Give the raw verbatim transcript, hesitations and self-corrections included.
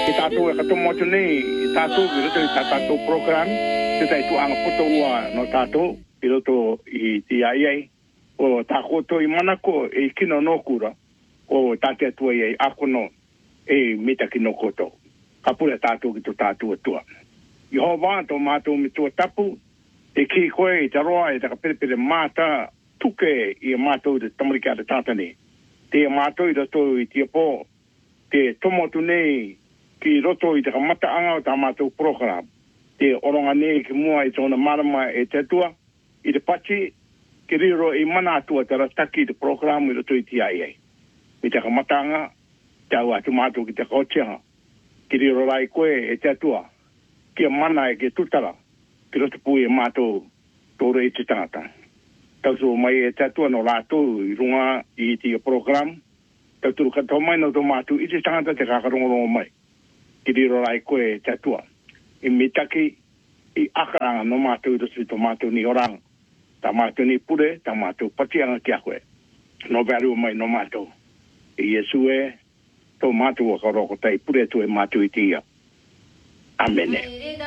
i tātou e katomo atu nei, i tātou i roto i tātou program, te tai tu anga puto ua no tātou, i roto i ti ai ai, o tā koto i manako e kino no kura, o tāte atua i ai akono e mita ki no koto. Ka pura tātou ki to tātou atua. I ho wā tō mātou me tua tapu, e ki koe i taroa e taka perepere māta tuke i a mātou te tamarika te tātane. Te mātou i roto i tia pō, te tomotu nei ki roto i taka mata anga o tā mātou program. Te oronga nei ki mua i tōna marama e te tua, i te pachi, ki riro i mana atua te rataki te program i roto i tia ai ai. I taka mata anga, tau atu mātou ki te kaotianga, ki riro rai koe e te tua, ki a mana e ke tutara, ki roto pui e mātou tōre i te tangata. Tau tō mai e te atua no rātou i runga i tia program, tau tūru katoa mai no tō mātou i te tangata te kakarongorongo mai. Ki riro rai koe e te atua. I mitaki i akaranga no mātou i roto i tō mātou ni oranga. Tā mātou ni pure, tā mātou patianga ki a koe. No veru mai no mātou. I Yesu e, tō mātou a karoko tai pure tu e mātou i tia. Amen.